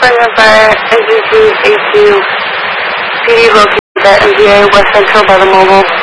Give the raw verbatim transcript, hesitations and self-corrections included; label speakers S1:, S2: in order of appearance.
S1: California Fire, N G C A two, P D located at M G A West Central by the mobile.